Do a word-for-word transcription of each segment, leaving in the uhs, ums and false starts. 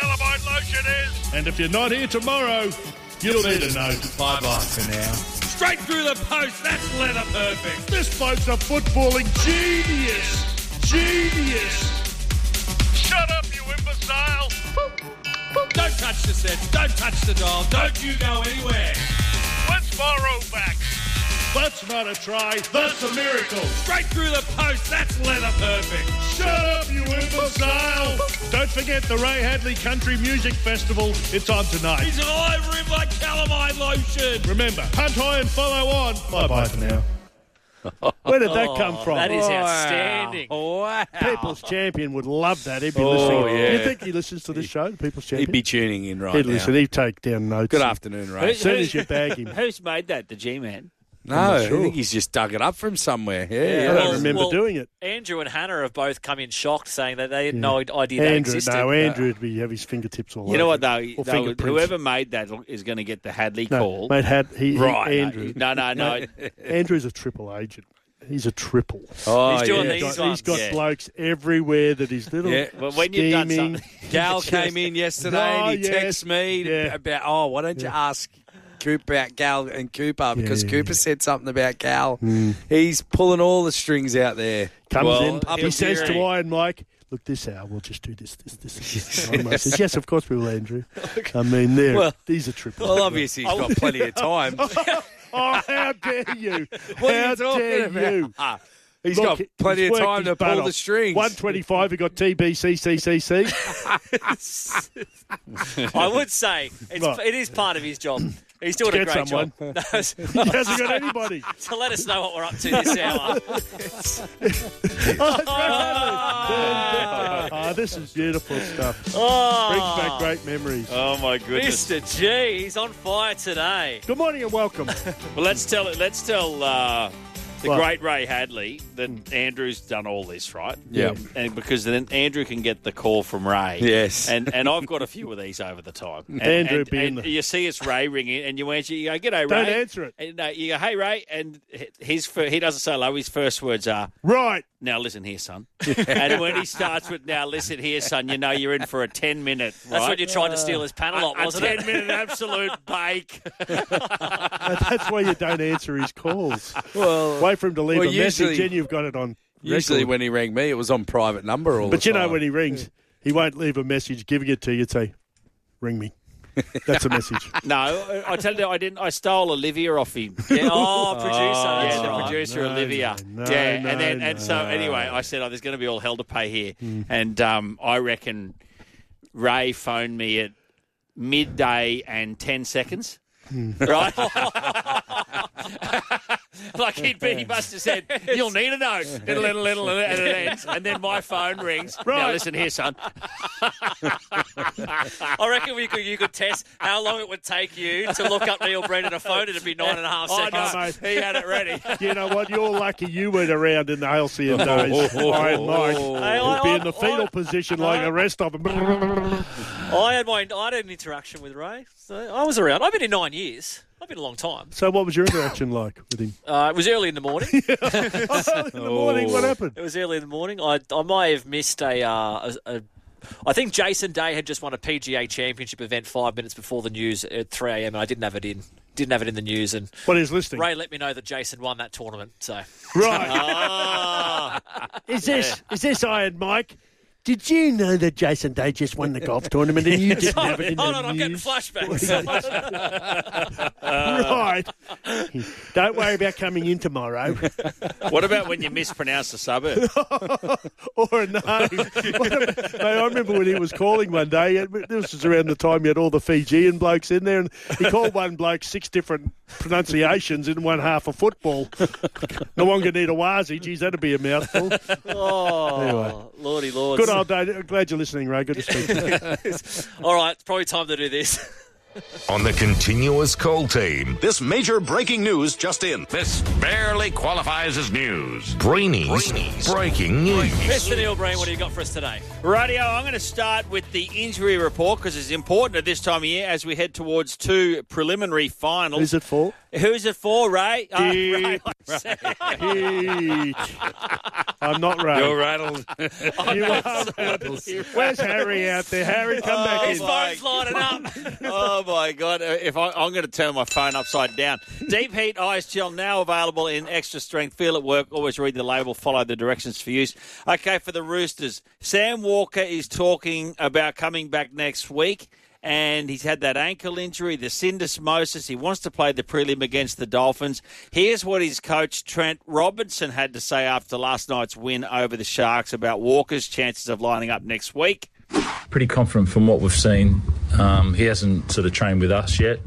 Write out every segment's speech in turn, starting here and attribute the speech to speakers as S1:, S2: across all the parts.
S1: calamine lotion is.
S2: And if you're not here tomorrow, you'll need a note.
S3: Bye-bye for now.
S1: Straight through the post, that's leather perfect.
S2: This bloke's a footballing genius. Genius.
S1: Shut up, you imbecile. Don't touch the set, don't touch the dial, don't you go anywhere. When's Morrow back?
S2: That's not a try, that's a miracle.
S1: Straight through the post, that's leather perfect.
S2: Shut up, you imbecile. Don't forget the Ray Hadley Country Music Festival. It's on tonight.
S1: He's all over him like calamine lotion.
S2: Remember, punt high and follow on. Bye-bye for now. Where did that come from?
S4: That is outstanding.
S3: Wow.
S2: People's Champion would love that. He'd be
S3: Oh,
S2: listening.
S3: yeah.
S2: Do you think he listens to this show, the People's Champion?
S3: He'd be tuning in right
S2: He'd
S3: now.
S2: listen. He'd take down notes.
S3: Good afternoon, Ray.
S2: As soon as you bag him.
S4: Who's made that? The G-Man?
S3: No,
S2: I'm not
S3: I
S2: sure.
S3: think he's just dug it up from somewhere. Yeah,
S2: I
S3: yeah.
S2: don't
S4: Well,
S2: remember
S4: well,
S2: doing it.
S4: Andrew and Hannah have both come in shocked, saying that they had
S2: Yeah.
S4: no idea they
S2: Andrew,
S4: existed.
S2: no, Andrew would be have his fingertips all
S5: You know
S2: over
S5: what, though?
S2: it. Or
S5: though
S2: fingerprints.
S5: whoever made that is going to get the Hadley
S2: no,
S5: call.
S2: Mate, had, he, he,
S5: right.
S2: Andrew.
S5: No, no, no.
S2: Andrew's a triple agent. He's a triple.
S3: Oh,
S4: He's doing
S3: yeah.
S4: these
S2: He's got,
S4: ones,
S2: he's got
S5: yeah.
S2: blokes everywhere that he's little
S3: Yeah,
S5: but when you've done
S2: scheming.
S5: something-
S3: Gal came in yesterday
S2: Oh,
S3: and he
S2: yes.
S3: texted me
S2: Yeah.
S3: about, oh, why don't you ask Cooper about Gal and Cooper? Because
S2: yeah,
S3: Cooper
S2: yeah.
S3: said something about Gal. He's pulling all the strings out there.
S2: Comes
S5: Well,
S2: in,
S5: up
S2: he
S5: in
S2: says
S5: theory.
S2: to Iron Mike, look, this hour, we'll just do this, this, this, this. Iron Mike says, yes, of course we will, Andrew. I mean, there,
S3: Well-
S2: these are triple.
S3: Well, obviously he's got plenty of time.
S2: Oh, how dare you?
S3: What
S2: how
S3: are you talking
S2: dare
S3: about?
S2: you?
S3: Ah, he's
S2: Look,
S3: got plenty
S2: he's
S3: of
S2: worked
S3: time
S2: his
S3: to
S2: butt
S3: pull
S2: off.
S3: the strings.
S2: one twenty-five, he got T B C C C C.
S4: I would say it's,
S2: Right.
S4: it is part of his job. He's doing
S2: To
S4: a
S2: get
S4: great
S2: someone.
S4: job.
S2: He hasn't got anybody.
S4: So let us know what we're up to this hour.
S2: Oh, it's right. Oh, this is beautiful stuff. Brings
S4: Oh,
S2: back great memories.
S5: Oh, my goodness.
S4: Mister G, he's on fire today.
S2: Good morning and welcome.
S5: Well, let's tell let's tell uh, the
S2: What?
S5: great Ray Hadley that Andrew's done all this, right?
S3: Yeah.
S5: And because then Andrew can get the call from Ray.
S3: Yes.
S5: And and I've got a few of these over the time. And,
S2: Andrew
S5: and,
S2: being
S5: and
S2: the-
S5: you see it's Ray ringing, and you answer. You go, "G'day, Ray."
S2: Don't answer it.
S5: And, no, you go, "Hey, Ray," and his fir- he doesn't say hello. His first words are,
S2: Right.
S5: "Now listen here, son." And when he starts with "Now listen here, son," you know you're in for a ten minute.
S4: That's
S5: right?
S4: when you tried to steal his panel
S5: a, a
S4: wasn't it?
S5: ten minute absolute bake.
S2: That's why you don't answer his calls.
S3: Well,
S2: Wait for him to leave
S3: well,
S2: a message,
S3: usually-
S2: and you've got it on
S3: usually
S2: record.
S3: when he rang me, it was on private number all
S2: But
S3: the
S2: you
S3: time.
S2: know when he rings, he won't leave a message giving it to you. Say, ring me. That's a message.
S5: No, I I tell you, I didn't. I stole Olivia off him.
S4: Yeah, oh, producer.
S5: Yeah,
S4: that's
S5: the
S4: right.
S5: producer
S2: No,
S5: Olivia.
S2: no, no,
S5: yeah,
S2: no,
S5: and then and so
S2: no.
S5: anyway, I said, "Oh, there's going to be all hell to pay here," and um, I reckon Ray phoned me at midday and ten seconds. Right, like he'd been, he must have said, "You'll need a note," little, little, little, and it ends, and then my phone rings. Now
S2: Right.
S5: listen here, son.
S4: I reckon we could, you could test how long it would take you to look up Neil Brennan a phone. It'd be nine and a half
S5: Oh,
S4: seconds.
S5: no,
S2: mate.
S5: he had it ready.
S2: You know what? You're lucky you weren't around in the halcyon days. Iron Mike
S4: Hey,
S2: would be
S4: I-
S2: in the
S4: I-
S2: fetal
S4: I-
S2: position like the rest of them.
S4: I had my, I had an interaction with Ray. So I was around. I've been in nine years. I've been a long time.
S2: So what was your interaction like with him?
S4: Uh, it was early in the morning.
S2: Oh, in the morning, what happened?
S4: It was early in the morning. I I may have missed a, uh, a, a. I think Jason Day had just won a P G A Championship event five minutes before the news at three a.m. and I didn't have it in. Didn't have it in the news, and
S2: What is listening?
S4: Ray let me know that Jason won that tournament. So
S2: Right.
S4: ah,
S2: Is this is this Iron Mike? Did you know that Jason Day just won the golf tournament and you didn't have it in
S4: hold
S2: the
S4: on, I'm getting
S2: news?
S4: flashbacks.
S2: Right. Don't worry about coming in tomorrow.
S5: What about when you mispronounce the suburb?
S2: Or a name. What about- Mate, I remember when he was calling one day, it- this was around the time you had all the Fijian blokes in there, and he called one bloke six different pronunciations in one half of football. Nawanganawazi, geez, that'd be a mouthful.
S4: Oh,
S2: Anyway.
S4: lordy lords.
S2: Good old day. Glad you're listening, Ray. Good to speak to you.
S4: All right, it's probably time to do this.
S6: On the continuous call team, this major breaking news just in. This barely qualifies as news. Brainy's, Brainy's breaking news.
S4: Mister Neil Breen, what do you got for us today?
S5: Radio, I'm going to start with the injury report because it's important at this time of year as we head towards two preliminary finals.
S2: Who's it for?
S5: Who's it for, Ray? Oh, Ray.
S2: Huge. I'm not Ray.
S7: You're rattled.
S2: You are. Where's Harry out there? Harry, come back
S5: Oh,
S2: in.
S4: His phone's lining up.
S5: Oh, my God. If I, I'm going to turn my phone upside down. Deep Heat Ice Gel now available in extra strength. Feel at work. Always read the label. Follow the directions for use. Okay, for the Roosters, Sam Walker is talking about coming back next week. And he's had that ankle injury, the syndesmosis. He wants to play the prelim against the Dolphins. Here's what his coach, Trent Robinson, had to say after last night's win over the Sharks about Walker's chances of lining up next week.
S8: Pretty confident from what we've seen. Um, he hasn't sort of trained with us yet,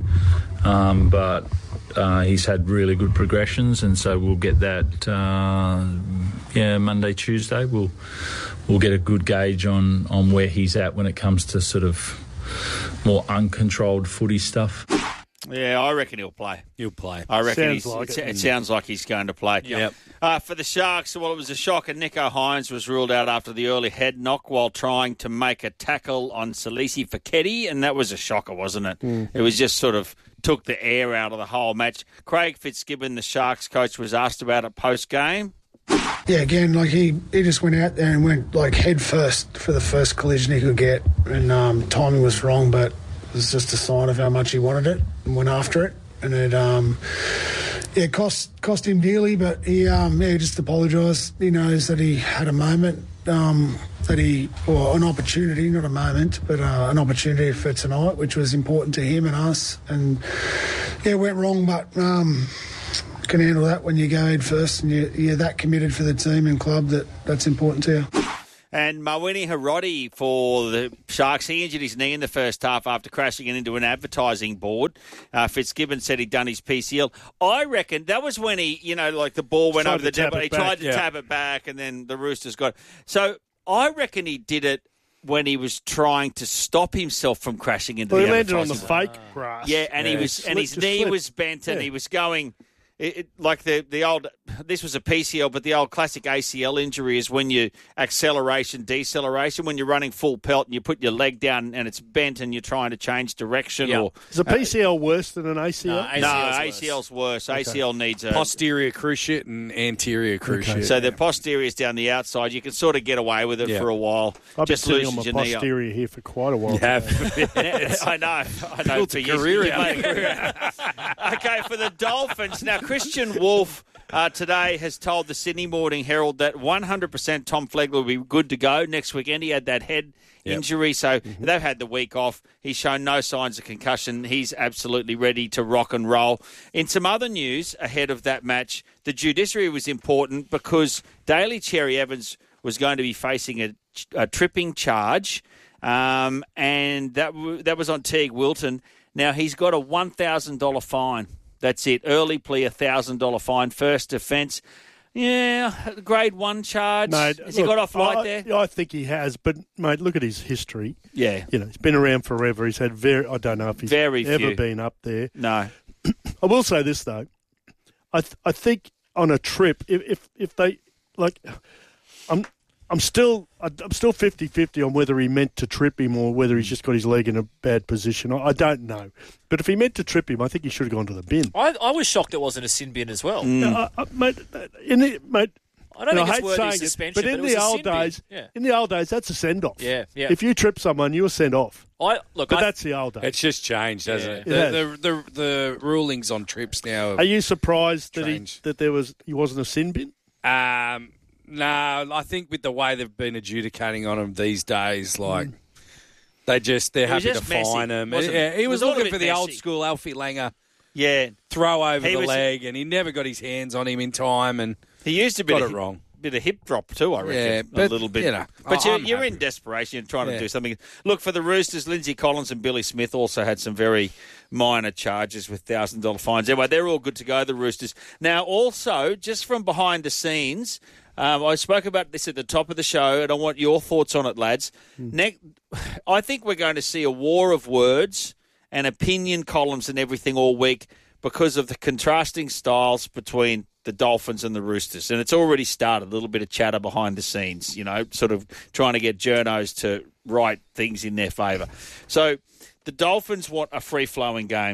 S8: um, but uh, he's had really good progressions, and so we'll get that. Uh, yeah, Monday, Tuesday, we'll we'll get a good gauge on on where he's at when it comes to sort of more uncontrolled footy stuff.
S5: Yeah, I reckon he'll play.
S7: You'll play.
S5: I reckon
S2: Sounds
S5: he's,
S2: like
S5: it,
S2: it.
S5: it sounds like he's going to play.
S7: Yep.
S5: Uh, for the Sharks, well, it was a shocker. Nico Hines was ruled out after the early head knock while trying to make a tackle on Salisi Feketi, and that was a shocker, wasn't it? Mm. It was just sort of took the air out of the whole match. Craig Fitzgibbon, the Sharks coach, was asked about it post-game.
S9: Yeah, again, like he, he just went out there and went like head first for the first collision he could get, and um, timing was wrong, but it was just a sign of how much he wanted it and went after it, and it um, yeah cost cost him dearly, but he um, yeah he just apologised. He knows that he had a moment um, that he or an opportunity, not a moment, but uh, an opportunity for tonight, which was important to him and us, and yeah, it went wrong, but. Um, can handle that when you go head first and you're, you're that committed for the team and club that that's important to you.
S5: And Mawini Harodi for the Sharks, he injured his knee in the first half after crashing into an advertising board. Uh, Fitzgibbon said he'd done his P C L. I reckon that was when he, you know, like the ball went
S2: Tried
S5: over the
S2: to tap
S5: depot.
S2: it
S5: He
S2: back,
S5: tried to
S2: yeah.
S5: tap it back, and then the Roosters got it. So I reckon he did it when he was trying to stop himself from crashing into
S2: Well,
S5: the
S2: he landed on
S5: advertising
S2: the
S5: board.
S2: fake grass.
S5: Yeah, and he
S2: Yeah.
S5: was,
S2: Slipped-
S5: and his
S2: just
S5: knee
S2: slipped.
S5: was bent, and
S2: Yeah.
S5: he was going. It, it, like the, the old, this was a P C L, but the old classic A C L injury is when you acceleration, deceleration, when you're running full pelt and you put your leg down and it's bent and you're trying to change direction.
S7: Yep.
S5: Or
S2: Is a P C L worse than an A C L?
S4: No, A C L's
S5: No,
S4: worse.
S5: A C L's worse. A C L needs a...
S7: Posterior cruciate and anterior cruciate.
S5: So the posterior is down the outside. You can sort of get away with it
S7: Yeah.
S5: for a while.
S2: I've been
S5: Just
S2: sitting on
S5: loosens
S2: my
S5: your knee up.
S2: posterior here for quite a while.
S7: You have.
S5: I know. I know.
S7: Built
S5: For
S7: a
S5: years.
S7: career
S5: You
S7: out
S5: made a career. Okay, for the Dolphins. Now, Christian Wolf uh, today has told the Sydney Morning Herald that one hundred percent Tom Flegler will be good to go next weekend. He had that head
S7: Yep.
S5: injury, so
S2: Mm-hmm.
S5: they've had the week off. He's shown no signs of concussion. He's absolutely ready to rock and roll. In some other news ahead of that match, the judiciary was important because Daly Cherry Evans was going to be facing a, a tripping charge, um, and that w- that was on Teague Wilton. Now, he's got a one thousand dollars fine. That's it. Early plea, a one thousand dollars fine. First offence. Yeah, grade one charge.
S2: Mate,
S5: Has he
S2: look,
S5: got off light
S2: I,
S5: there?
S2: I think he has, but mate, look at his history.
S5: Yeah.
S2: You know, he's been around forever. He's had very. I don't know if he's
S5: Very
S2: ever
S5: few.
S2: been up there.
S5: No.
S2: I will say this though, I th- I think on a trip, if if, if they like, I'm I'm still I'm still fifty-fifty on whether he meant to trip him or whether he's just got his leg in a bad position. I, I don't know, but if he meant to trip him, I think he should have gone to the bin.
S4: I, I was shocked it wasn't a sin bin as well.
S5: Mm.
S2: Uh, uh, mate, in the, mate.
S4: I don't
S2: and
S4: think
S2: I
S4: it's
S2: hate
S4: worthy
S2: saying
S4: suspension,
S2: it, but in
S4: but it was
S2: the
S4: a
S2: old
S4: sin bin.
S2: days,
S4: Yeah.
S2: in the old days, that's a send off.
S4: Yeah, yeah.
S2: If you trip someone, you were sent off.
S4: I look.
S2: But
S4: I,
S2: that's the old days.
S7: It's just changed, hasn't
S4: Yeah.
S7: it?
S2: It
S7: The,
S2: has.
S7: the, the, the rulings on trips now.
S2: Are you surprised that he,
S7: Strange.
S2: that there was he wasn't a sin bin?
S7: Um, no, I think with the way they've been adjudicating on him these days, like they just they're
S5: It was
S7: happy
S5: just
S7: to
S5: messy,
S7: fine him.
S5: wasn't it?
S7: Yeah, he
S5: It
S7: was,
S5: was all a
S7: looking
S5: bit
S7: for the old
S5: messy.
S7: school Alfie Langer
S5: Yeah.
S7: throw over
S5: He
S7: the
S5: was-
S7: leg, and he never got his hands on him in time. And
S5: He used a bit
S7: Got
S5: of
S7: it
S5: hip-
S7: wrong.
S5: bit of hip drop too, I reckon.
S7: Yeah,
S5: a
S7: but,
S5: little bit.
S7: you know,
S5: but
S7: I-
S5: you're,
S7: I'm
S5: you're in
S7: happy.
S5: desperation. You're trying to
S7: Yeah.
S5: do something. Look, for the Roosters, Lindsay Collins and Billy Smith also had some very minor charges with one thousand dollars fines. Anyway, they're all good to go, the Roosters. Now, also, just from behind the scenes, um, I spoke about this at the top of the show, and I want your thoughts on it, lads. Ne- I think we're going to see a war of words and opinion columns and everything all week because of the contrasting styles between the Dolphins and the Roosters. And it's already started, a little bit of chatter behind the scenes, you know, sort of trying to get journos to write things in their favour. So the Dolphins want a free-flowing game.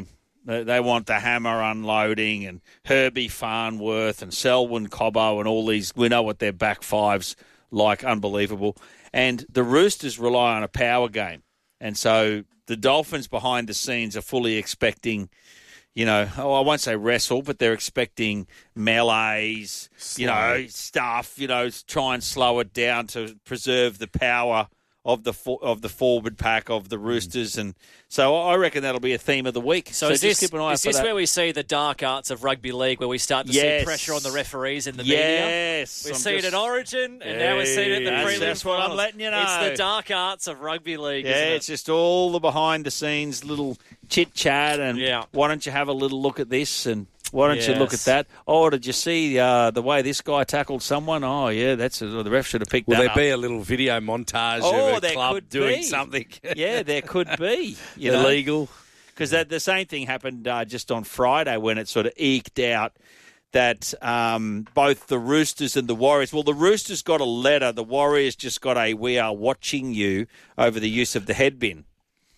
S5: They, they want the Hammer unloading and Herbie Farnworth and Selwyn Cobbo and all these. We know what their back five's like, unbelievable. And the Roosters rely on a power game. And so the Dolphins behind the scenes are fully expecting, you know, oh, I won't say wrestle, but they're expecting melees, Slow. you know, stuff, you know, try and slow it down to preserve the power of the for, of the forward pack of the Roosters. And so I reckon that'll be a theme of the week.
S4: So,
S5: so
S4: is
S5: just
S4: this,
S5: keep an eye
S4: is
S5: for
S4: this
S5: that.
S4: where we see the dark arts of rugby league, where we start to
S5: yes.
S4: see pressure on the referees in the
S5: yes.
S4: media?
S5: Yes.
S4: We see just... it at Origin, and now we're seeing it in the
S5: that's,
S4: prelim
S5: That's what I'm letting you know.
S4: It's the dark arts of rugby league,
S5: Yeah,
S4: isn't it?
S5: it's just all the behind-the-scenes little chit-chat and
S4: yeah.
S5: why don't you have a little look at this and why don't
S4: yes.
S5: you look at that? Oh, did you see uh, the way this guy tackled someone? Oh, yeah, that's a, the ref should have picked
S7: Will
S5: that
S7: there
S5: up.
S7: be a little video montage
S5: oh,
S7: of a
S5: there
S7: club
S5: could
S7: doing
S5: be.
S7: something?
S5: Yeah, there could be. You
S7: Illegal.
S5: Because the same thing happened uh, just on Friday when it sort of eked out that um, both the Roosters and the Warriors, well, the Roosters got a letter. The Warriors just got a "we are watching you" over the use of the head bin.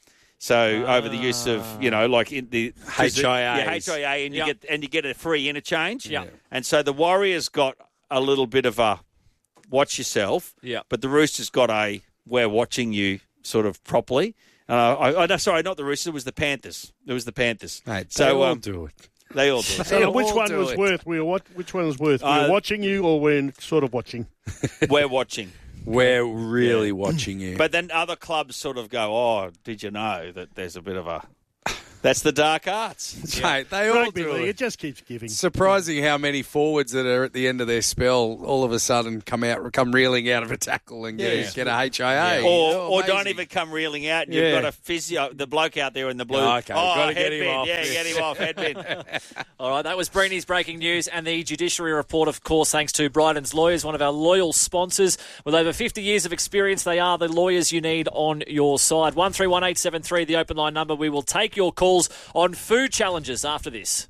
S5: So ah. over the use of, you know, like in the
S7: H I A.
S5: Yeah, H I A, and you
S4: yep.
S5: get and you get a free interchange.
S4: Yeah.
S5: And so the Warriors got a little bit of a watch yourself.
S4: Yeah.
S5: But the Roosters got a "we're watching you" sort of properly. Uh, I, I, sorry, not the Roosters. It was the Panthers. It was the Panthers.
S7: Mate,
S5: so
S7: they all
S5: um,
S7: do it.
S5: They all do it.
S2: So which one
S7: do
S2: was
S7: it.
S2: worth? We were what? Which one was worth? We
S5: Uh,
S2: were watching you, or we're sort of watching?
S5: We're watching.
S7: We're really
S5: Yeah.
S7: watching you.
S5: But then other clubs sort of go, oh, did you know that there's a bit of a... That's the dark arts.
S7: Mate, they all
S2: Rugby
S7: do
S2: league,
S7: it.
S2: it just keeps giving.
S7: Surprising how many forwards that are at the end of their spell all of a sudden come out, come reeling out of a tackle and get,
S5: Yeah.
S7: a, get a H I A.
S5: Or,
S7: Oh,
S5: or don't
S7: amazing.
S5: even come reeling out. And
S7: Yeah.
S5: You've got a physio, the bloke out there in the blue.
S7: Oh, okay,
S5: oh,
S7: gotta get him
S5: headbin.
S7: off.
S5: Yeah, get him off, headbin.
S4: All right, that was Breeny's breaking news and the Judiciary Report, of course, thanks to Bryden's Lawyers, one of our loyal sponsors. With over fifty years of experience, they are the lawyers you need on your side. one three one eight seven three, the open line number. We will take your calls on food challenges after this.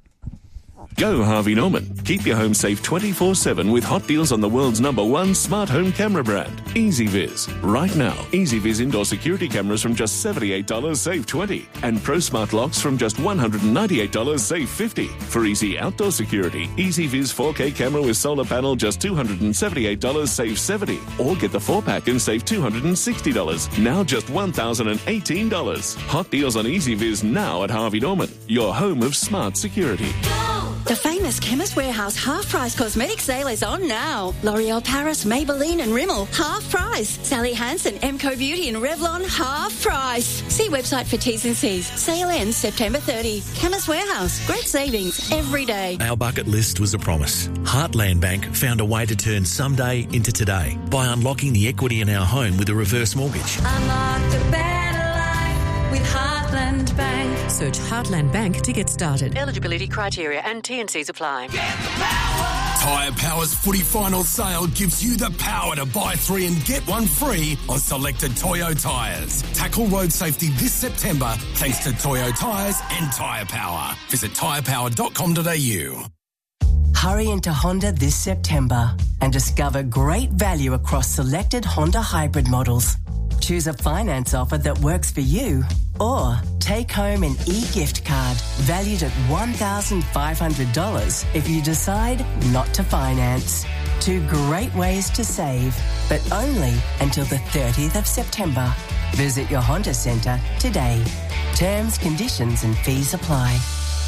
S10: Go Harvey Norman. Keep your home safe twenty-four seven with hot deals on the world's number one smart home camera brand, EasyViz. Right now, EasyViz indoor security cameras from just seventy-eight dollars, save twenty dollars. And Pro Smart locks from just one hundred ninety-eight dollars, save fifty dollars. For easy outdoor security, EasyViz four K camera with solar panel, just two hundred seventy-eight dollars, save seventy dollars. Or get the four pack and save two hundred sixty dollars. Now just one thousand eighteen dollars. Hot deals on EasyViz now at Harvey Norman, your home of smart security.
S11: The famous Chemist Warehouse half-price cosmetic sale is on now. L'Oreal Paris, Maybelline and Rimmel, half price. Sally Hansen, Emco Beauty and Revlon, half price. See website for T's and C's. Sale ends September thirtieth. Chemist Warehouse, great savings every day.
S12: Our bucket list was a promise. Heartland Bank found a way to turn someday into today by unlocking the equity in our home with a reverse mortgage.
S13: Unlock the better life with Heartland Bank.
S14: Search Heartland Bank to get started.
S15: Eligibility criteria and T and Cs apply.
S16: Tyre Power's footy final sale gives you the power to buy three and get one free on selected Toyo tyres. Tackle road safety this September thanks to Toyo tyres and Tyre Power. Visit tyre power dot com dot a u.
S17: Hurry into Honda this September and discover great value across selected Honda hybrid models. Choose a finance offer that works for you, or take home an e-gift card valued at one thousand five hundred dollars if you decide not to finance. Two great ways to save, but only until the thirtieth of September. Visit your Honda Centre today. Terms, conditions and fees apply.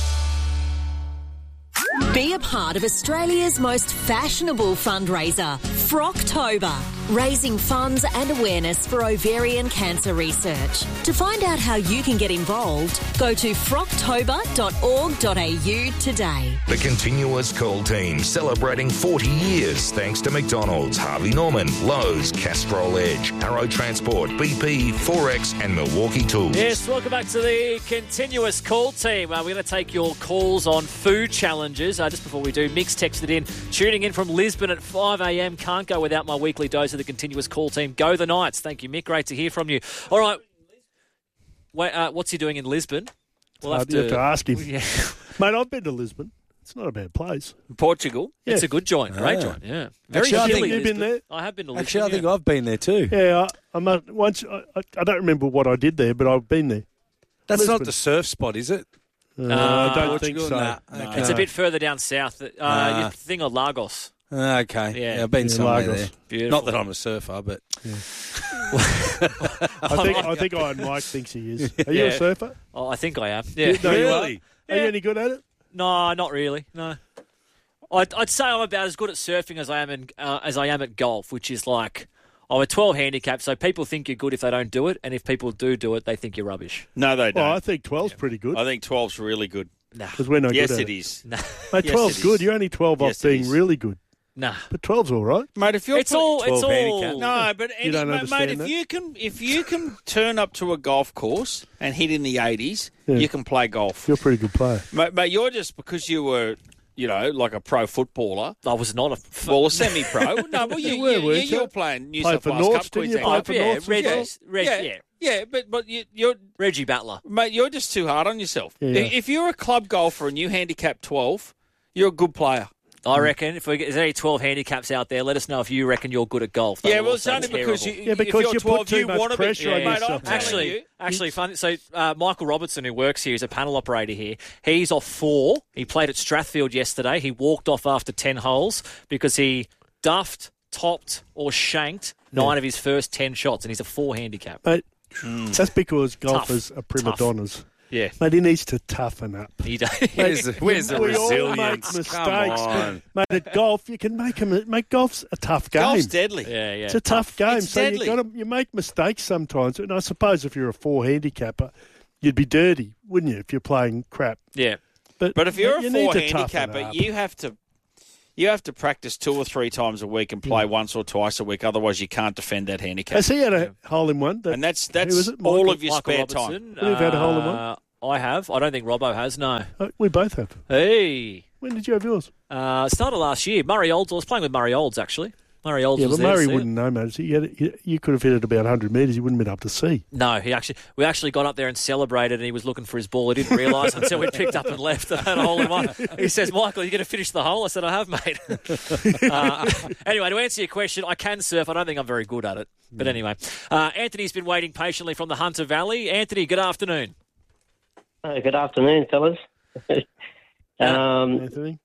S18: Be a part of Australia's most fashionable fundraiser, Frocktober, raising funds and awareness for ovarian cancer research. To find out how you can get involved, go to frocktober dot org dot a u today.
S6: The Continuous Call team celebrating forty years thanks to McDonald's, Harvey Norman, Lowe's, Castrol Edge, Arrow Transport, B P, Forex and Milwaukee Tools.
S4: Yes, welcome back to the Continuous Call team. Uh, we're going to take your calls on food challenges. Uh, just before we do, Mick's texted in, tuning in from Lisbon at five a m. Can't go without my weekly dose of the Continuous Call team. Go the Knights. Thank you, Mick. Great to hear from you. All right. Wait, uh, what's he doing in Lisbon? We'll have,
S2: uh,
S4: to,
S2: you have to ask him.
S4: Yeah.
S2: Mate, I've been to Lisbon. It's not a bad place.
S5: Portugal?
S2: Yeah.
S4: It's a good joint. Great
S7: Ah.
S4: joint, yeah. Very
S7: Actually, I
S4: chilly.
S7: think
S2: you've been
S4: Lisbon.
S2: there?
S4: I have been to Lisbon.
S7: Actually, I think
S4: yeah.
S7: I've been there too.
S2: Yeah, I, I'm a, once. I, I don't remember what I did there, but I've been there.
S7: That's
S2: Lisbon.
S7: not the surf spot, is it?
S2: Uh, I don't think
S7: Portugal?
S2: so.
S7: Nah.
S2: No.
S7: Okay.
S4: It's a bit further down south. Uh,
S7: Ah.
S4: you think of Lagos.
S7: Ah, okay.
S4: Yeah.
S7: Yeah, I've been
S2: Yeah,
S7: somewhere
S2: Lagos.
S7: there.
S4: Beautiful.
S7: Not that I'm a surfer, but
S2: I think I think Iron Mike thinks he is. Are you
S4: Yeah.
S2: a surfer?
S4: Oh, I think I am. Yeah.
S2: No, you are?
S7: Really?
S2: Are you any good at it?
S4: No, not really. No. I'd, I'd say I'm about as good at surfing as I am in, uh, as I am at golf, which is like I'm a twelve handicap, so people think you're good if they don't do it, and if people do do it, they think you're rubbish.
S5: No, they don't.
S2: Well, I think twelve's pretty good.
S5: I think twelve's really good.
S4: Nah.
S2: Because we're not
S5: Yes,
S2: good at
S5: it
S2: it.
S5: is.
S4: Nah.
S2: Mate,
S5: Yes,
S2: twelve's
S5: it
S2: good.
S5: is.
S2: You're only twelve
S5: Yes,
S2: off
S5: it
S2: being
S5: is.
S2: really good.
S4: Nah.
S2: But twelve's all right.
S5: Mate, if you're
S4: It's all. It's
S7: twelve handicap.
S4: all.
S5: No, but any,
S2: don't
S5: mate,
S2: understand
S5: mate, if
S2: that?
S5: you can, if you can turn up to a golf course and hit in the eighties,
S2: Yeah.
S5: you can play golf.
S2: You're a pretty good player.
S5: Mate, mate, you're just because you were, you know, like a pro footballer.
S4: I was not a. F-
S5: Well, a semi-pro. No, well, you,
S2: You were,
S5: you, you,
S2: weren't
S5: you
S2: you?
S5: were playing New
S2: Played
S5: South
S2: for
S5: Wales
S2: Norths,
S5: Cup,
S2: didn't you?
S5: Queensland.
S2: Played
S4: oh,
S2: for
S4: yeah,
S2: Norths as
S4: Reggie,
S2: well?
S4: Reg,
S5: yeah,
S4: yeah.
S5: yeah, but but you, you're,
S4: Reggie Battler.
S5: mate, you're just too hard on yourself.
S2: Yeah.
S5: If, if you're a club golfer and you handicap twelve, you're a good player.
S4: I reckon if we get, there's any twelve handicaps out there, let us know if you reckon you're good at golf. That
S5: Yeah,
S4: will
S5: well, it's
S4: also
S5: only
S4: be
S5: because you,
S4: terrible.
S2: Yeah, because
S5: if you're
S2: you put
S5: twelve,
S2: too
S5: you
S2: much
S5: want to
S2: pressure
S5: be.
S2: on
S5: mate, I'm
S2: yourself.
S5: telling
S4: Actually,
S5: you.
S4: actually, fun. So uh, Michael Robertson, who works here, is a panel operator here. He's off four. He played at Strathfield yesterday. He walked off after ten holes because he duffed, topped, or shanked nine of his first ten shots, and he's a four handicap.
S2: Mate,
S5: Mm.
S2: that's because golfers are prima
S4: Tough.
S2: donnas.
S4: Yeah,
S2: Mate, he needs to toughen up.
S4: he does.
S7: where's the, where's the
S2: we all make
S7: resilience?
S2: mistakes.
S7: Come on.
S2: Mate, at golf, you can make them. Mate, golf's a tough game.
S5: Golf's deadly.
S4: Yeah, yeah.
S2: It's a tough, game,
S5: It's
S2: so
S5: deadly.
S2: you got to you make mistakes sometimes. And I suppose if you're a four handicapper, you'd be dirty, wouldn't you? If you're playing crap.
S4: Yeah.
S2: But
S5: But if you're
S2: you
S5: a
S2: need
S5: four
S2: to toughen
S5: handicapper,
S2: up.
S5: you have to you have to practice two or three times a week and play once or twice a week. Otherwise, you can't defend that handicap.
S2: Has he had a hole in one? That,
S5: and that's
S2: who
S5: that's
S2: was it?
S5: all
S2: Michael?
S5: of your
S4: Michael
S5: spare
S4: Robertson,
S5: time.
S2: You've had a hole in one?
S4: uh, I have. I don't think Robbo has. No.
S2: Oh, we both have.
S4: Hey.
S2: When did you have yours?
S4: Uh, started last year. Murray Olds. I was playing with Murray Olds actually. Murray Olds
S2: Yeah,
S4: was
S2: but
S4: there to
S2: Murray
S4: see it.
S2: wouldn't know, mate. He had, he, you could have hit it about one hundred metres. He wouldn't have been able to see.
S4: No, he actually. We actually got up there and celebrated, and he was looking for his ball. He didn't realise until we picked up and left that hole in one. He says, "Michael, you going to finish the hole?" I said, "I have, mate." uh, anyway, to answer your question, I can surf. I don't think I'm very good at it, but anyway, uh, Anthony's been waiting patiently from the Hunter Valley. Anthony, good afternoon.
S19: Uh, good afternoon, fellas. um,
S2: Anthony?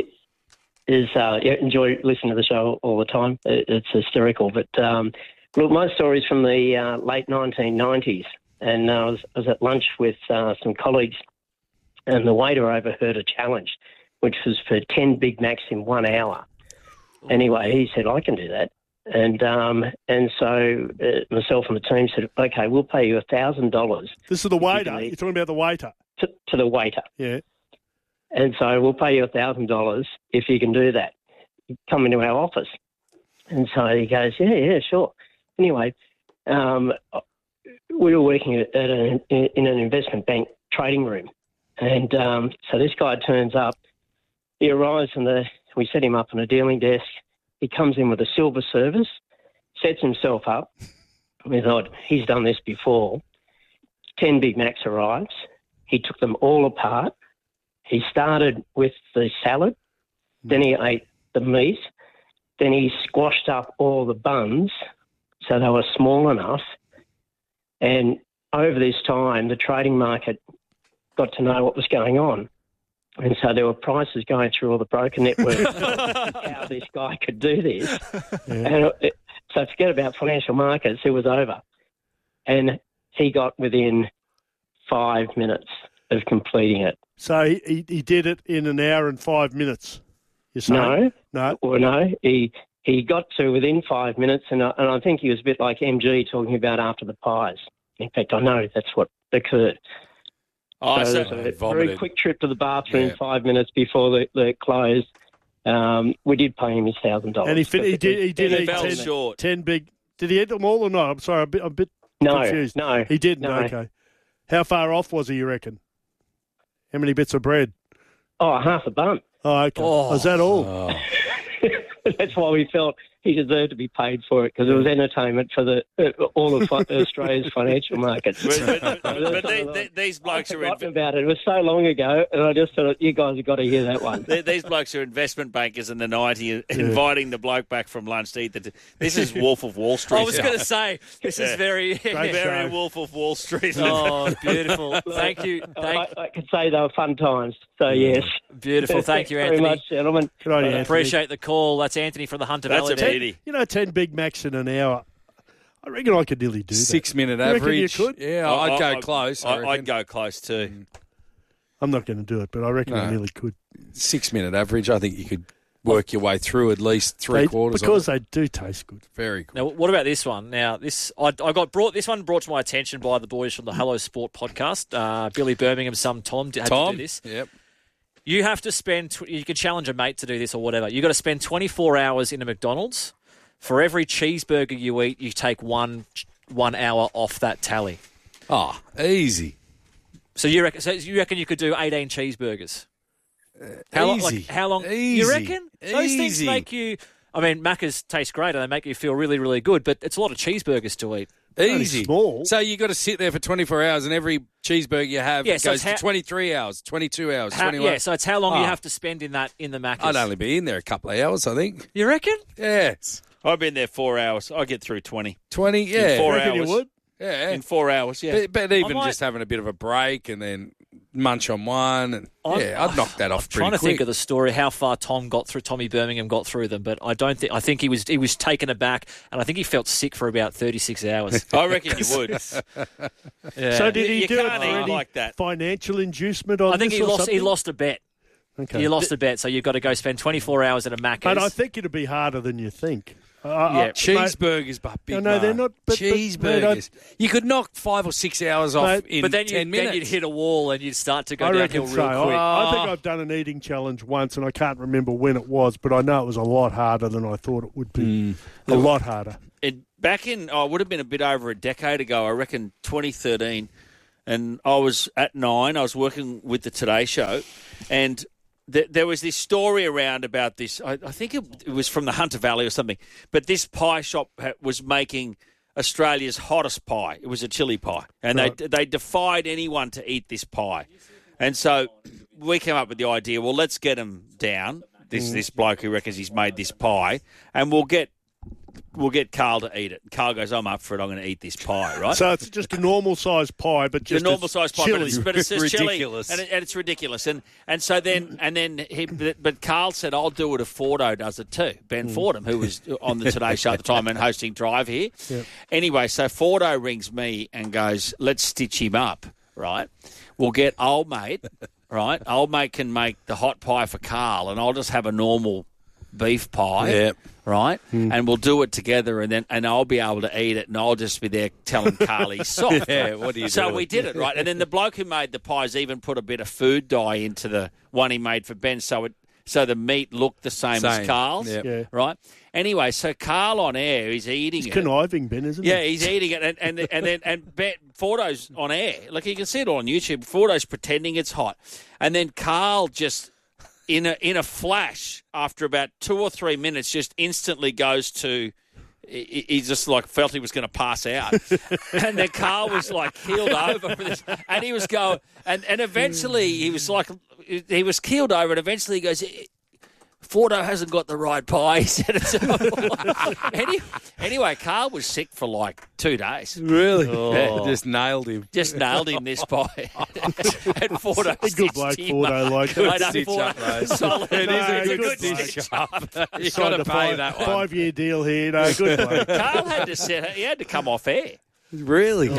S19: is uh, yeah, enjoy listening to the show all the time. It, it's hysterical. But um, look, my story's from the uh, late nineteen nineties, and uh, I, was, I was at lunch with uh, some colleagues, and the waiter overheard a challenge, which was for ten Big Macs in one hour. Anyway, he said, "I can do that." And um, and so uh, myself and the team said, "Okay, we'll pay you a thousand dollars."
S2: This is the waiter. You're talking about the waiter.
S19: To, to the waiter.
S2: Yeah.
S19: And so we'll pay you a thousand dollars if you can do that. Come into our office. And so he goes, yeah, yeah, sure. Anyway, um, we were working at, at an, in an investment bank trading room. And um, so this guy turns up. He arrives and the, we set him up on a dealing desk. He comes in with a silver service, sets himself up. We thought, he's done this before. Ten Big Macs arrives. He took them all apart. He started with the salad, then he ate the meat, then he squashed up all the buns so they were small enough. And over this time, the trading market got to know what was going on. And so there were prices going through all the broker networks how this guy could do this.
S2: Yeah.
S19: And it, so forget about financial markets, it was over. And he got within five minutes of completing it.
S2: So he, he, he did it in an hour and five minutes, you're saying?
S19: No.
S2: No.
S19: Well, no. He he got to within five minutes, and I, and I think he was a bit like M G talking about after the pies. In fact, I know that's what occurred.
S5: Oh,
S19: so
S5: so
S19: it was a
S7: vomited.
S19: very quick trip to the bathroom,
S7: Yeah.
S19: five minutes before the, the closed. Um, we did pay him his thousand dollars.
S2: And he, fin- he did, he did
S5: He
S2: eat
S5: fell
S2: ten,
S5: short.
S2: ten big... Did he eat them all or not? I'm sorry, I'm a bit, I'm a bit
S19: No,
S2: confused.
S19: no.
S2: He didn't?
S19: no.
S2: Okay. How far off was he, you reckon? How many bits of bread?
S19: Oh, half a bun.
S2: Oh, okay.
S4: Oh.
S2: Was that all?
S7: Oh.
S19: That's why we felt he deserved to be paid for it because it was entertainment for the uh, all of fi- Australia's financial markets.
S5: But, but, but, but they, they, these blokes are
S19: forgotten about it. It was so long ago, and I just thought you guys have got to hear that one.
S5: They, these blokes are investment bankers in the nineties, inviting the bloke back from lunch to eat. The, this is Wolf of Wall Street.
S4: I was going to say this is very,
S5: very Wolf of Wall Street.
S4: Oh, beautiful! Thank you. Thank.
S19: I, I could say they were fun times. So yes,
S4: Beautiful. Thank you,
S19: Thanks
S4: Anthony.
S19: very much, gentlemen.
S2: Good on you, Anthony.
S4: Appreciate the call. That's Anthony from the Hunter
S5: That's
S4: Valley.
S5: a
S4: there.
S5: beauty.
S2: You know, ten Big Macs in an hour. I reckon I could nearly do that.
S7: Six minute
S2: You reckon
S7: average.
S2: you could?
S7: Yeah,
S5: I-
S7: I'd go
S5: I-
S7: close. I
S5: I,
S7: reckon.
S5: I'd go close too.
S2: I'm not going to do it, but I reckon I
S7: No.
S2: nearly could.
S7: Six minute average. I think you could work your way through at least three
S2: They-
S7: quarters.
S2: because
S7: of it.
S2: they do taste good.
S7: Very good.
S4: Now, what about this one? Now, this I, I got brought. This one brought to my attention by the boys from the Hello Sport podcast. Uh, Billy Birmingham's son Tom had
S7: Tom,
S4: to do this.
S7: Yep.
S4: You have to spend. tw- You can challenge a mate to do this or whatever. You got to spend twenty-four hours in a McDonald's. For every cheeseburger you eat, you take one one hour off that tally.
S7: Oh, easy.
S4: So you reckon? So you reckon you could do eighteen cheeseburgers? How long?
S7: easy.
S4: Like, how long?
S7: Easy.
S4: You reckon? Those things
S7: Easy.
S4: make you. I mean, Macca's taste great and they make you feel really, really good, but it's a lot of cheeseburgers to eat.
S7: Easy.
S2: small.
S7: So you got to sit there for twenty-four hours, and every cheeseburger you have
S4: Yeah, so
S7: goes
S4: it's how-
S7: to twenty-three hours, twenty-two hours,
S4: How,
S7: twenty-one.
S4: yeah, so it's how long you
S7: Oh.
S4: have to spend in that in the Macca's.
S7: I'd only be in there a couple of hours, I think.
S4: You reckon?
S7: Yes.
S5: I've been there four hours. I get through twenty.
S7: twenty, yeah.
S5: In four
S2: Reckon
S5: hours.
S2: you would?
S7: Yeah.
S5: In four hours, yeah.
S7: But, but even
S4: I might-
S7: just having a bit of a break and then munch on one, and
S4: I'm-
S7: yeah, I'd knock that off
S4: I'm
S7: pretty
S4: trying to
S7: quick.
S4: think of the story, how far Tom got through, Tommy Birmingham got through them, but I don't think. I think he was he was taken aback, and I think he felt sick for about thirty-six hours.
S5: I reckon you would.
S4: Yeah.
S2: So did
S5: You-
S2: he
S5: you
S2: do it
S5: can't
S2: for
S5: eat
S2: any
S5: like that.
S2: financial inducement on
S4: I think
S2: this
S4: he
S2: or
S4: lost.
S2: something?
S4: He lost a bet.
S2: Okay.
S4: He lost a bet, so you've got to go spend twenty-four hours at a Macca's.
S2: And I think it'd be harder than you think. Uh,
S4: Yeah.
S2: I-
S7: Cheeseburgers, but big
S2: No, no, they're
S7: man.
S2: not- but- but-
S7: Cheeseburgers. you could knock five or six hours off
S2: Mate,
S7: in
S4: but then, you,
S7: ten minutes.
S4: then you'd hit a wall and you'd start to go
S2: I
S4: downhill
S2: reckon
S4: real
S2: so.
S4: quick.
S2: I, I think
S7: Oh.
S2: I've done an eating challenge once, and I can't remember when it was, but I know it was a lot harder than I thought it would be. A lot harder.
S5: It, back in, oh, it would have been a bit over a decade ago, I reckon twenty thirteen, and I was at Nine, I was working with the Today Show, and th- there was this story around about this, I, I think it, it was from the Hunter Valley or something, but this pie shop ha- was making Australia's hottest pie. It was a chili pie, and
S2: Right.
S5: they they defied anyone to eat this pie. And so we came up with the idea, well, let's get him down, this, this bloke who reckons he's made this pie, and we'll get We'll get Carl to eat it. Carl goes, I'm up for it. I'm going to eat this pie, right?
S2: So it's just a normal sized pie, but just
S5: the normal
S2: as
S5: size pie,
S2: chili.
S5: but it's, but it's just chili,
S7: Ridiculous.
S5: and, it, and it's ridiculous. And and so then and then he, but, but Carl said, I'll do it if Fordo does it too. Ben Fordham, who was on the Today Show at the time and hosting Drive here.
S2: Yep.
S5: Anyway, so Fordo rings me and goes, let's stitch him up, right? We'll get old mate, right? Old mate can make the hot pie for Carl, and I'll just have a normal beef pie.
S7: Yeah.
S5: Right, and we'll do it together, and then and I'll be able to eat it, and I'll just be there telling Carl he's soft.
S7: Yeah,
S5: right?
S7: what do you
S5: So
S7: do?
S5: we did it, right, and then the bloke who made the pies even put a bit of food dye into the one he made for Ben, so it so the meat looked the same,
S7: Same,
S5: as Carl's.
S7: yep.
S2: Yeah.
S5: Right. Anyway, so Carl on air, he's eating
S2: It's
S5: it.
S2: conniving, Ben, isn't
S5: Yeah,
S2: it?
S5: he's eating it, and and and then and Ben, Fordo's on air. Like you can see it all on YouTube. Fordo's pretending it's hot, and then Carl just. In a in a flash, after about two or three minutes, just instantly goes to. He, he just like felt he was going to pass out, and then Carl was like keeled over for this, and he was going, and and eventually he was like he was keeled over, and eventually he goes. Fordo hasn't got the right pie, he said it. Any, anyway, Carl was sick for like two days.
S7: Really?
S5: Oh.
S7: Just nailed him.
S5: Just nailed him this pie. And Fordo
S2: A good bloke,
S5: stitched him
S2: Fordo,
S5: up.
S2: like
S5: Good
S2: that.
S5: stitch up, mate. Solid.
S7: It is a
S2: No,
S7: good,
S2: good
S7: stitch
S5: stitch
S7: up. You've
S2: Signed
S7: got to
S2: a
S7: pay
S2: five,
S7: that one.
S2: Five-year deal here. No, good bloke.
S5: Carl had to set, he had to come off air.
S7: Really?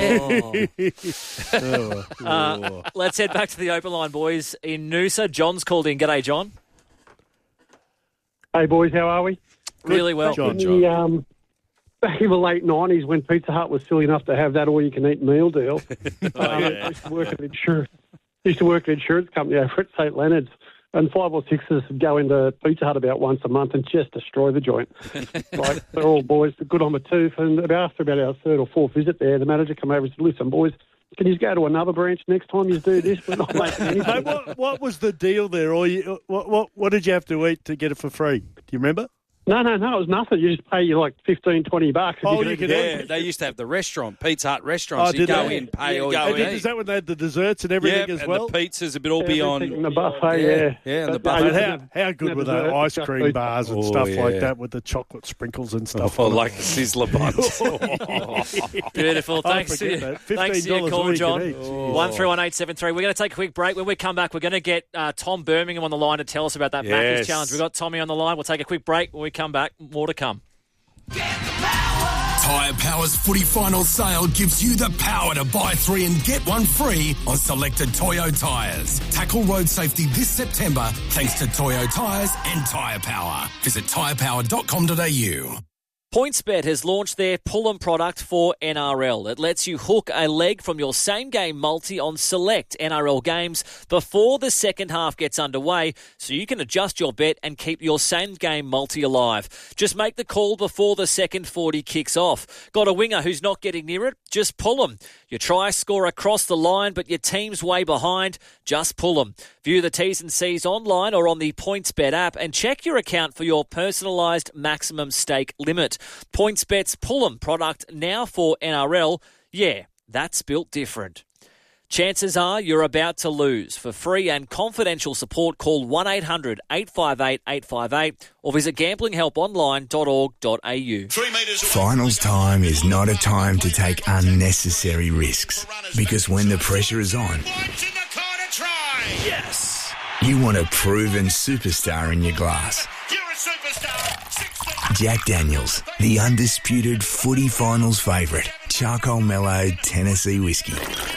S2: Oh.
S4: Uh, let's head back to the open line, boys. In Noosa, John's called in. G'day, John.
S20: Hey, boys, how are we?
S4: Really well.
S2: John,
S20: In the, um, back in the late nineties, when Pizza Hut was silly enough to have that all-you-can-eat meal deal, um, I used to work at an insurance, used to work at an insurance company over at Saint Leonard's, and five or sixes would go into Pizza Hut about once a month and just destroy the joint. Right? They're all boys, good on the tooth, and about after about our third or fourth visit there, the manager came over and said, listen, boys, can you go to another branch next time you do this? We're not making anything.
S2: Mate, what, what was the deal there? Or you, what, what what did you have to eat to get it for free? Do you remember?
S20: No, no, no, it was nothing. You just pay you like fifteen, twenty bucks.
S2: Oh,
S20: you
S2: you could
S7: Yeah, they used to have the restaurant, Pizza Hut restaurant.
S2: Oh,
S7: so you
S2: did
S7: go
S2: they?
S7: in, pay
S5: Yeah,
S7: all
S5: go
S7: you
S5: in.
S7: eat.
S2: Is that when they had the desserts and everything
S7: Yep,
S2: as
S7: and
S2: well?
S7: the pizzas would all be on.
S20: Everything in the buffet, yeah.
S7: Yeah, and the
S20: But,
S7: buffet.
S2: And
S20: yeah,
S2: how, how good
S20: yeah,
S2: were the
S20: dessert,
S2: ice
S20: just
S2: cream
S20: pizza.
S2: bars and
S7: Oh,
S2: stuff like
S7: yeah.
S2: that with the chocolate sprinkles and stuff?
S7: Oh,
S2: on it?
S7: like the Sizzler buns.
S4: Beautiful.
S2: I
S4: Thanks,
S2: forget
S4: to,
S2: that.
S4: thanks to your
S2: fifteen dollars a
S4: call,
S2: week
S4: John.
S2: at each. Oh.
S4: One three one eight seven three. We're going to take a quick break. When we come back, we're going to get uh, Tom Birmingham on the line to tell us about that
S7: Yes.
S4: Macca's challenge. We've got Tommy on the line. We'll take a quick break. When we come back, more to come.
S16: Tyre Power's footy final sale gives you the power to buy three and get one free on selected Toyo tyres. Tackle road safety this September thanks to Toyo tyres and Tyre Power. Visit tyre power dot com dot a u.
S4: PointsBet has launched their Pull'em product for N R L. It lets you hook a leg from your same-game multi on select N R L games before the second half gets underway, so you can adjust your bet and keep your same-game multi alive. Just make the call before the second forty kicks off. Got a winger who's not getting near it? Just pull them. You try score across the line, but your team's way behind? Just pull them. View the T's and C's online or on the PointsBet app and check your account for your personalised maximum stake limit. PointsBet's Pull'em product now for N R L. Yeah, that's built different. Chances are you're about to lose. For free and confidential support, call one eight hundred eight five eight eight five eight or visit gambling help online dot org dot a u.
S21: Finals time is not a time to take unnecessary risks, because when the pressure is on,
S1: Yes.
S21: you want a proven superstar in your glass.
S1: You're a superstar.
S21: Jack Daniels, the undisputed footy finals favourite. Charcoal mellowed Tennessee whiskey.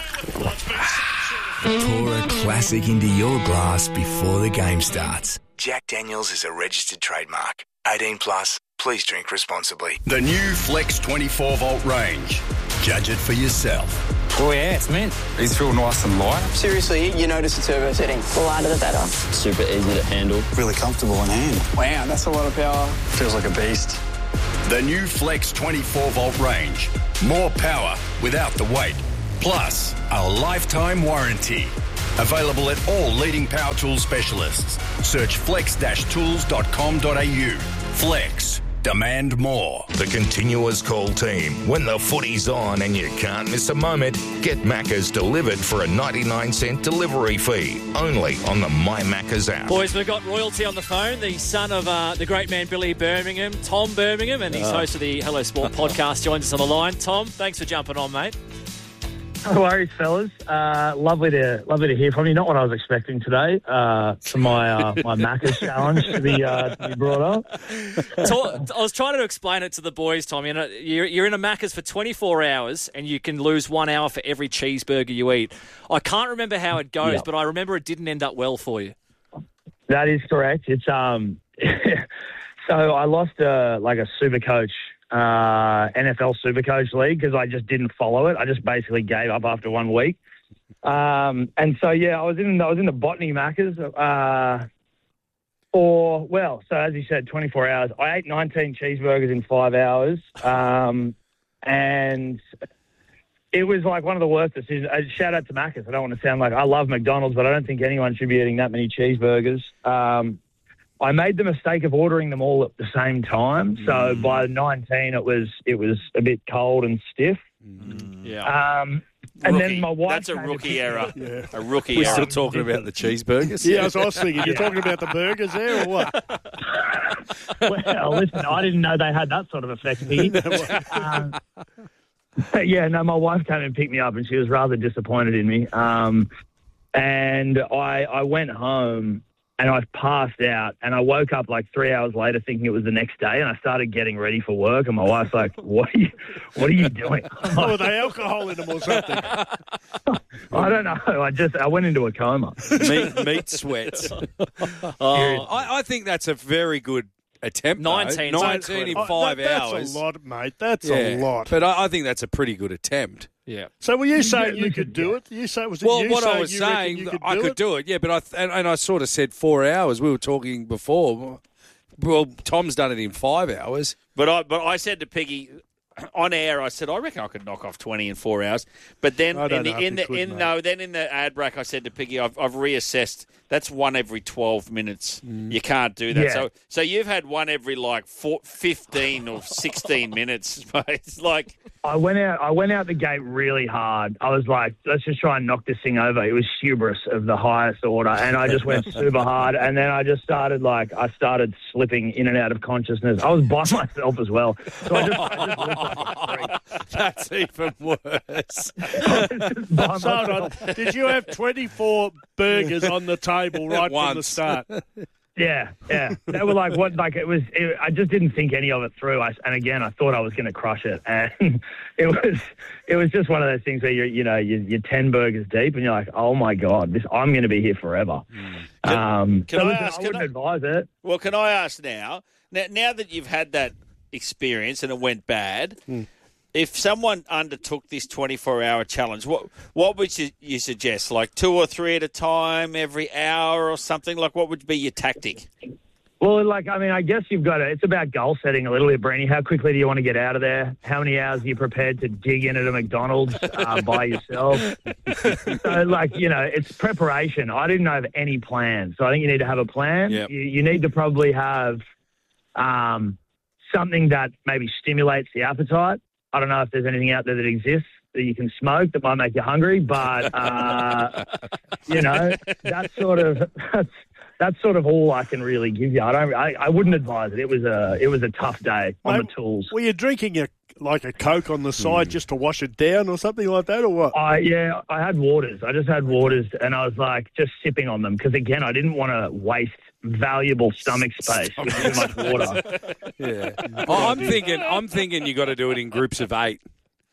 S21: Pour a classic into your glass before the game starts. Jack Daniels is a registered trademark. eighteen plus. Please drink responsibly.
S22: The new Flex twenty-four volt range. Judge it for yourself.
S23: Oh yeah, it's mint. These feel nice and light.
S24: Seriously, you notice the turbo setting. The lighter the better.
S23: Super easy to handle.
S22: Really comfortable in hand.
S24: Wow, that's a lot of power.
S23: Feels like a beast.
S22: The new Flex twenty-four volt range. More power without the weight. Plus, a lifetime warranty. Available at all leading power tool specialists. Search flex dash tools dot com dot a u. Flex. Demand more.
S6: The Continuous Call team. When the footy's on and you can't miss a moment, get Macca's delivered for a ninety-nine cent delivery fee. Only on the My Macca's app.
S4: Boys, we've got royalty on the phone, the son of uh, the great man Billy Birmingham, Tom Birmingham, and he's
S25: Oh.
S4: host of the Hello Sport podcast, joins us on the line. Tom, thanks for jumping on, mate.
S25: No worries, fellas. Uh, lovely to lovely to hear from you. Not what I was expecting today uh, for my uh, my Macca's challenge to be uh, to be brought up.
S4: So, I was trying to explain it to the boys, Tom. You know, you're, you're in a Macca's for twenty-four hours and you can lose one hour for every cheeseburger you eat. I can't remember how it goes,
S25: Yeah.
S4: but I remember it didn't end up well for you.
S25: That is correct. It's um. So I lost uh, like a super coach. Uh, N F L Supercoach League because I just didn't follow it. I just basically gave up after one week. Um, and so yeah, I was in I was in the Botany Macca's. Uh, or well, so as you said, twenty-four hours. I ate nineteen cheeseburgers in five hours, um, and it was like one of the worst decisions. Uh, shout out to Macca's. I don't want to sound like I love McDonald's, but I don't think anyone should be eating that many cheeseburgers. Um, I made the mistake of ordering them all at the same time. So
S5: Mm.
S25: by nineteen, it was it was a bit cold and stiff.
S4: Yeah.
S25: Um, and
S5: Rookie.
S25: then my wife.
S5: That's a
S25: came to
S5: rookie
S25: pick me
S5: error.
S25: up.
S5: Yeah. A rookie
S7: We're
S5: error.
S7: still talking about the cheeseburgers.
S2: Yeah, that's what I was thinking. You're talking about the burgers there or what?
S25: Well, listen, I didn't know they had that sort of effect. um, but yeah, no, my wife came and picked me up, and she was rather disappointed in me. Um, and I I went home. And I passed out, and I woke up like three hours later thinking it was the next day, and I started getting ready for work, and my wife's like, what are you, what are you doing?
S2: Oh, were they alcohol in them or something?
S25: I don't know. I just, I went into a coma.
S7: meat, meat sweats. Oh, I, I think that's a very good attempt. though.
S4: nineteen.
S7: nineteen in
S2: Oh,
S7: five
S2: that- that's
S7: hours.
S2: a lot, mate. That's
S7: Yeah.
S2: a lot.
S7: But I, I think that's a pretty good attempt.
S4: Yeah.
S2: So were you saying you could do it? You say was it
S7: Well,
S2: you
S7: what I
S2: saying
S7: was
S2: you reckon
S7: saying,
S2: you could
S7: I
S2: do
S7: could
S2: it?
S7: do it. Yeah, but I th- and, and I sort of said four hours. We were talking before. Well, Tom's done it in five hours.
S5: But I, but I said to Peggy, on air, I said I reckon I could knock off twenty in four hours. But then
S2: I don't
S5: in the
S2: know if
S5: in
S2: you
S5: the
S2: could,
S5: in
S2: mate.
S5: no, then in the ad break, I said to Piggy, I've, I've reassessed. That's one every twelve minutes.
S2: Mm.
S5: You can't do that.
S25: Yeah.
S5: So so you've had one every like four, fifteen or sixteen minutes. Mate. It's like
S25: I went out. I went out the gate really hard. I was like, let's just try and knock this thing over. It was hubris of the highest order, and I just went super hard. And then I just started like I started slipping in and out of consciousness. I was by myself as well, so I just, I just looked like a freak.
S7: That's even worse.
S25: By
S2: So, hold on.
S25: myself.
S2: Did you have twenty-four burgers on the table right from the
S7: Once.
S2: start?
S25: Yeah, yeah. They were like, what? Like it was. It, I just didn't think any of it through. I, and again, I thought I was going to crush it, and it was. It was just one of those things where you're, you know, you're, you're ten burgers deep, and you're like, oh my god, this. I'm going to be here forever.
S5: Can-
S25: um,
S5: can
S25: so
S5: I
S25: listen,
S5: ask-
S25: I
S5: can
S25: wouldn't
S5: I-
S25: advise it.
S5: Well, can I ask now, now, now that you've had that experience and it went bad, if someone undertook this twenty-four hour challenge, what what would you, you suggest? Like two or three at a time, every hour or something? Like what would be your tactic?
S25: Well, like, I mean, I guess you've got to, it's about goal setting a little bit, Brenny. How quickly do you want to get out of there? How many hours are you prepared to dig in at a McDonald's uh, by yourself? So, like, you know, it's preparation. I didn't have any plan. So I think you need to have a plan.
S7: Yep.
S25: You, you need to probably have um, something that maybe stimulates the appetite. I don't know if there's anything out there that exists that you can smoke that might make you hungry, but, uh, you know, that sort of... That's, That's sort of all I can really give you. I don't. I, I wouldn't advise it. It was a. It was a tough day on
S2: Mate,
S25: the tools.
S2: Were you drinking a like a Coke on the side just to wash it down or something like that, or what?
S25: I yeah. I had waters. I just had waters, and I was like just sipping on them because again, I didn't want to waste valuable stomach space with too much water.
S7: Yeah. Oh, I'm thinking. I'm thinking you got to do it in groups of eight.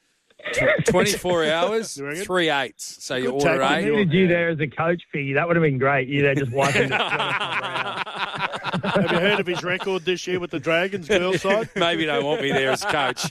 S7: Tw- twenty-four hours,
S2: You reckon?
S7: three eights. So you
S2: Good
S7: order
S2: tactic.
S25: I
S7: eight.
S25: needed you there as a coach, Figgy. That would have been great. You there just wiping the sweat off my brow.
S2: Have you heard of his record this year with the Dragons girls side?
S7: Maybe don't want me there as coach.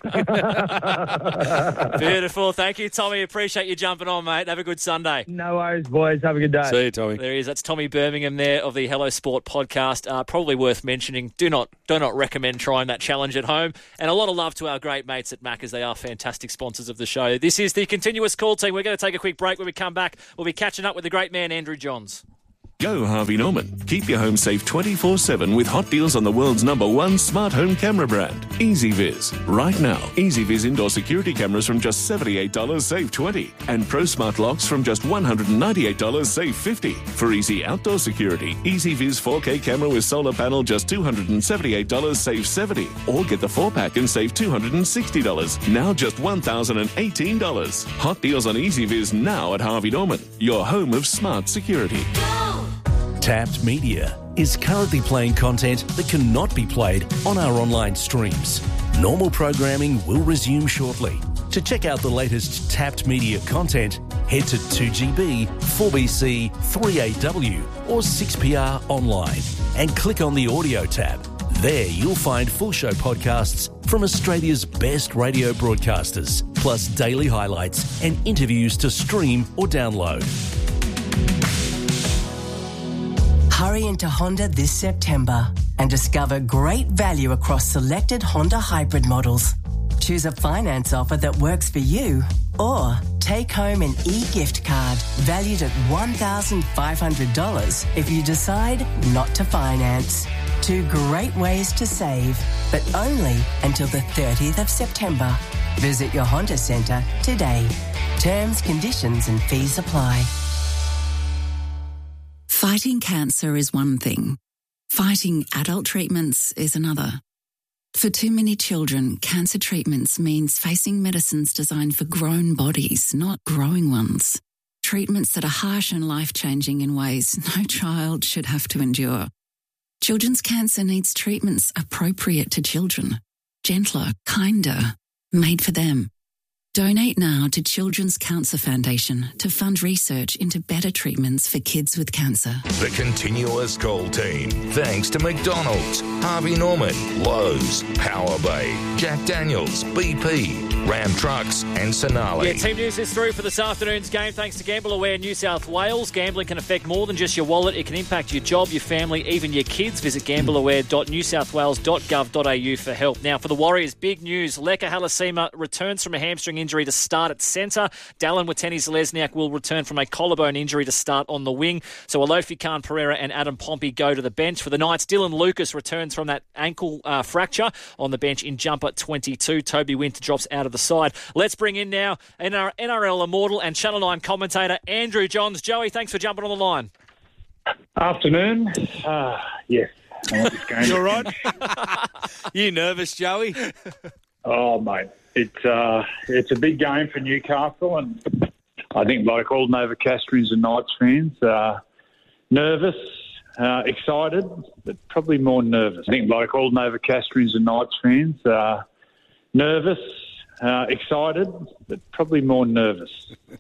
S4: Beautiful. Thank you, Tommy. Appreciate you jumping on, mate. Have a good Sunday.
S25: No worries, boys. Have a good day.
S7: See you, Tommy.
S4: There he is. That's Tommy Birmingham there of the Hello Sport podcast. Uh, probably worth mentioning. Do not do not recommend trying that challenge at home. And a lot of love to our great mates at Macca's. They are fantastic sponsors of the show. This is the Continuous Call Team. We're going to take a quick break. When we come back, we'll be catching up with the great man, Andrew Johns.
S3: Go Harvey Norman. Keep your home safe twenty-four seven with hot deals on the world's number one smart home camera brand, EasyViz. Right now, EasyViz indoor security cameras from just seventy-eight dollars, save twenty dollars. And Pro Smart locks from just one hundred ninety-eight dollars, save fifty dollars. For easy outdoor security, EasyViz four K camera with solar panel, just two hundred seventy-eight dollars, save seventy dollars. Or get the four pack and save two hundred sixty dollars. Now just one thousand eighteen dollars. Hot deals on EasyViz now at Harvey Norman, your home of smart security.
S12: Tapped Media is currently playing content that cannot be played on our online streams. Normal programming will resume shortly. To check out the latest Tapped Media content, head to two G B, four B C, three A W or six P R online and click on the audio tab. There you'll find full show podcasts from Australia's best radio broadcasters, plus daily highlights and interviews to stream or download.
S17: Hurry into Honda this September and discover great value across selected Honda hybrid models. Choose a finance offer that works for you or take home an e-gift card valued at one thousand five hundred dollars if you decide not to finance. Two great ways to save, but only until the thirtieth of September. Visit your Honda Centre today. Terms, conditions and fees apply.
S8: Fighting cancer is one thing. Fighting adult treatments is another. For too many children, cancer treatments means facing medicines designed for grown bodies, not growing ones. Treatments that are harsh and life-changing in ways no child should have to endure. Children's cancer needs treatments appropriate to children, gentler, kinder, made for them. Donate now to Children's Cancer Foundation to fund research into better treatments for kids with cancer.
S6: The Continuous Call Team. Thanks to McDonald's. Harvey Norman, Lowe's, Power Bay, Jack Daniels, B P, Ram Trucks and Sonali.
S4: Yeah, team news is through for this afternoon's game thanks to Gamble Aware New South Wales. Gambling can affect more than just your wallet. It can impact your job, your family, even your kids. Visit gamble aware dot new south wales dot gov dot a u for help. Now, for the Warriors, big news. Leka Halasima returns from a hamstring injury to start at centre. Dallin Watene-Zelezniak will return from a collarbone injury to start on the wing. So Alofi Khan Pereira and Adam Pompey go to the bench. For the Knights, Dylan Lucas returns from that ankle uh, fracture on the bench in jumper twenty-two. Toby Winter drops out of the side. Let's bring in now N R L immortal and Channel nine commentator Andrew Johns. Joey, thanks for jumping on the line.
S9: Afternoon. Uh, yes.
S4: You all right?
S5: You nervous, Joey?
S9: Oh, mate. It's, uh, it's a big game for Newcastle, and I think, like all Novocastrians and Knights fans, uh, nervous, uh, excited, but probably more nervous. I think, like all Novocastrians and Knights fans, uh, nervous, uh, excited, but probably more nervous.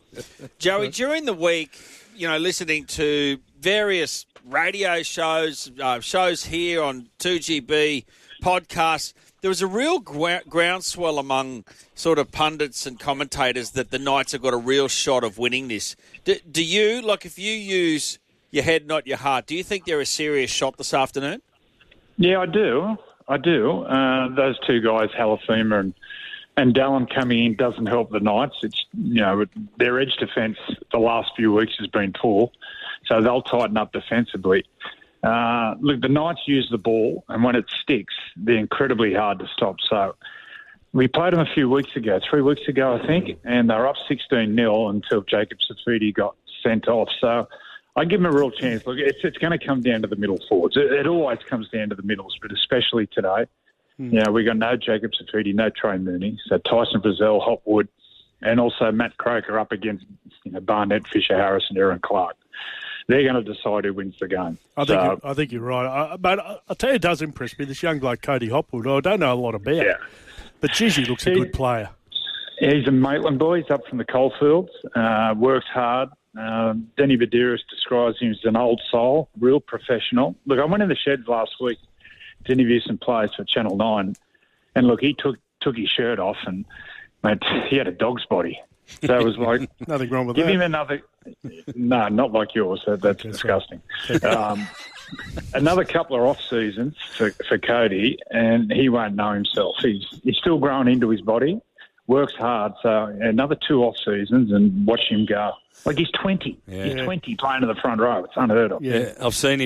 S5: Joey, during the week, you know, listening to various radio shows, uh, shows here on two G B, podcasts, there was a real gra- groundswell among sort of pundits and commentators that the Knights have got a real shot of winning this. Do, do you, like if you use your head, not your heart, do you think they're a serious shot this afternoon?
S9: Yeah, I do. I do. Uh, those two guys, Halasima and And Dallin coming in doesn't help the Knights. It's, you know, their edge defence the last few weeks has been poor, so they'll tighten up defensively. Uh, look, the Knights use the ball, and when it sticks, they're incredibly hard to stop. So we played them a few weeks ago, three weeks ago, I think, and they were up sixteen nil until Jacob Safidi got sent off. So I give them a real chance. Look, it's, it's going to come down to the middle forwards. It, it always comes down to the middles, but especially today. You know, we got no Jacob Safidi, no Trey Mooney. So Tyson Frizzell, Hopwood, and also Matt Croker up against, you know, Barnett, Fisher Harris, and Aaron Clark. They're going to decide who wins the game.
S2: I think, so, you're, I think you're right. I, but I, I'll tell you, it does impress me, this young bloke, Cody Hopwood, I don't know a lot about.
S9: Yeah.
S2: But geez, he looks a
S9: he,
S2: good player.
S9: He's a Maitland boy. He's up from the coalfields, uh, works hard. Um, Denny Badiris describes him as an old soul, real professional. Look, I went in the sheds last week to interview some players for Channel nine, and look, he took took his shirt off, and mate, he had a dog's body. So it was like
S2: nothing wrong with
S9: give
S2: that.
S9: Give him another. No, not like yours. That, that's okay, disgusting. Um, another couple of off seasons for, for Cody, and he won't know himself. He's he's still growing into his body, works hard. So another two off seasons, and watch him go. Like he's twenty. Yeah. He's twenty playing in the front row. It's unheard of.
S7: Yeah, I've seen him.